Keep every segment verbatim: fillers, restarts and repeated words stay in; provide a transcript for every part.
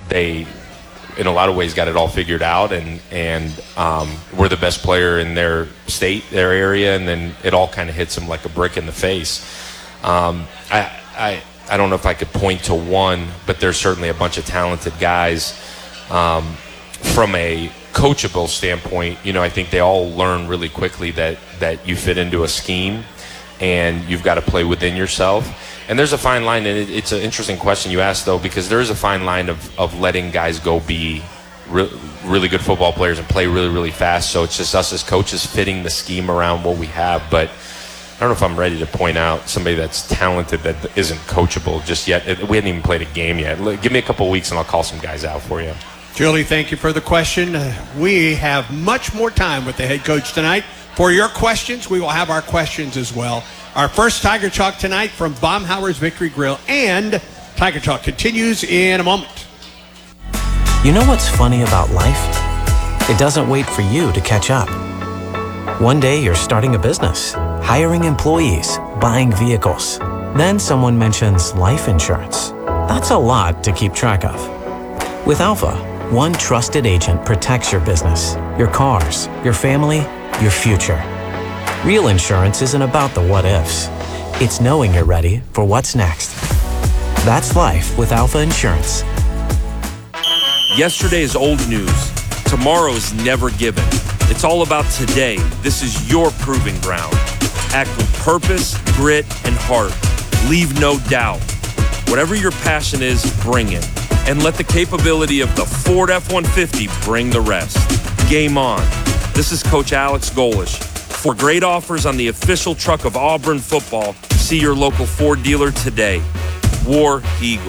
they, in a lot of ways, got it all figured out, and and um, we're the best player in their state, their area, and then it all kind of hits them like a brick in the face. Um, I, I I don't know if I could point to one, but there's certainly a bunch of talented guys. Um, from a coachable standpoint, you know, I think they all learn really quickly that that you fit into a scheme, and you've got to play within yourself. And there's a fine line, and it, it's an interesting question you asked, though, because there is a fine line of, of letting guys go be re- really good football players and play really, really fast. So it's just us as coaches fitting the scheme around what we have. But I don't know if I'm ready to point out somebody that's talented that isn't coachable just yet. It, we hadn't even played a game yet. Give me a couple of weeks, and I'll call some guys out for you. Julie, thank you for the question. Uh, we have much more time with the head coach tonight. For your questions, we will have our questions as well. Our first Tiger Talk tonight from Baumhower's Victory Grill, and Tiger Talk continues in a moment. You know what's funny about life? It doesn't wait for you to catch up. One day you're starting a business, hiring employees, buying vehicles. Then someone mentions life insurance. That's a lot to keep track of. With Alpha, one trusted agent protects your business, your cars, your family, your future. Real insurance isn't about the what-ifs. It's knowing you're ready for what's next. That's life with Alpha Insurance. Yesterday is old news. Tomorrow is never given. It's all about today. This is your proving ground. Act with purpose, grit, and heart. Leave no doubt. Whatever your passion is, bring it. And let the capability of the Ford F one fifty bring the rest. Game on. This is Coach Alex Golish. For great offers on the official truck of Auburn football, see your local Ford dealer today. War Eagle.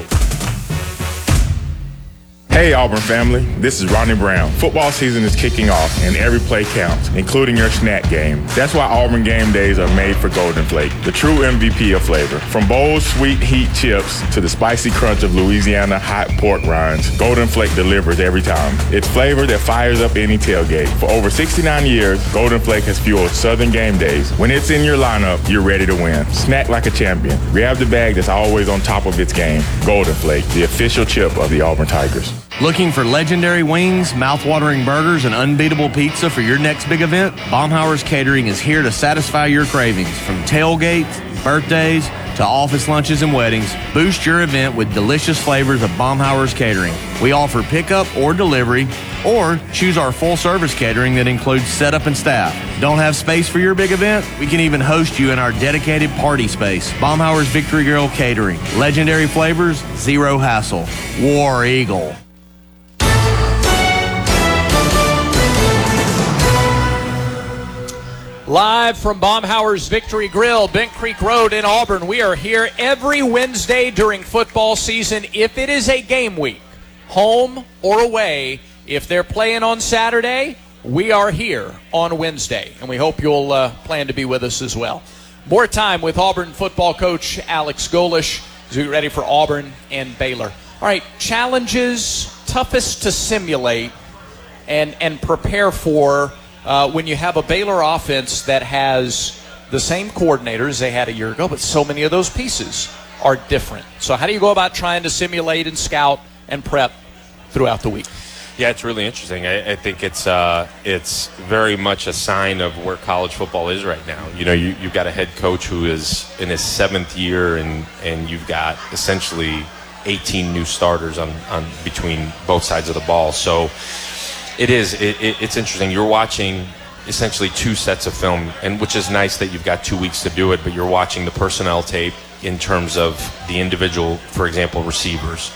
Hey Auburn family, this is Ronnie Brown. Football season is kicking off and every play counts, including your snack game. That's why Auburn game days are made for Golden Flake, the true M V P of flavor. From bold sweet heat chips to the spicy crunch of Louisiana hot pork rinds, Golden Flake delivers every time. It's flavor that fires up any tailgate. For over sixty-nine years, Golden Flake has fueled Southern game days. When it's in your lineup, you're ready to win. Snack like a champion. Grab the bag that's always on top of its game. Golden Flake, the official chip of the Auburn Tigers. Looking for legendary wings, mouth-watering burgers, and unbeatable pizza for your next big event? Baumhower's Catering is here to satisfy your cravings. From tailgates, birthdays, to office lunches and weddings, boost your event with delicious flavors of Baumhower's Catering. We offer pickup or delivery, or choose our full-service catering that includes setup and staff. Don't have space for your big event? We can even host you in our dedicated party space. Baumhower's Victory Grill Catering. Legendary flavors, zero hassle. War Eagle. Live from Baumhower's Victory Grill, Bent Creek Road in Auburn. We are here every Wednesday during football season. If it is a game week, home or away, if they're playing on Saturday, we are here on Wednesday. And we hope you'll uh, plan to be with us as well. More time with Auburn football coach Alex Golish as we get ready for Auburn and Baylor. All right, challenges, toughest to simulate and, and prepare for Uh, when you have a Baylor offense that has the same coordinators they had a year ago, but so many of those pieces are different. So how do you go about trying to simulate and scout and prep throughout the week? Yeah, it's really interesting. I, I think it's uh, it's very much a sign of where college football is right now. You know, you, you've got a head coach who is in his seventh year, and, and you've got essentially eighteen new starters on, on between both sides of the ball. So It is. It, it, it's interesting. You're watching essentially two sets of film, and which is nice that you've got two weeks to do it, but you're watching the personnel tape in terms of the individual, for example, receivers.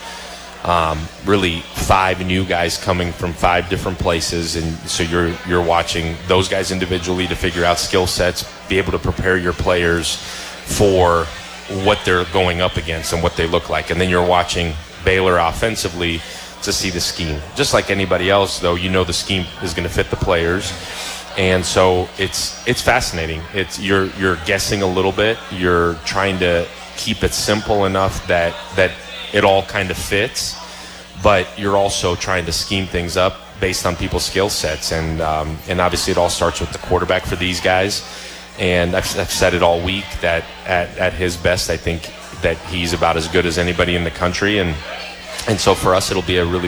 Um, really five new guys coming from five different places, and so you're you're watching those guys individually to figure out skill sets, be able to prepare your players for what they're going up against and what they look like. And then you're watching Baylor offensively to see the scheme. Just like anybody else, though, you know the scheme is going to fit the players. And so it's it's fascinating. It's you're you're guessing a little bit. You're trying to keep it simple enough that that it all kind of fits, but you're also trying to scheme things up based on people's skill sets. And um, and obviously it all starts with the quarterback for these guys. And I've, I've said it all week that at, at his best, I think that he's about as good as anybody in the country. And and so for us, it'll be a really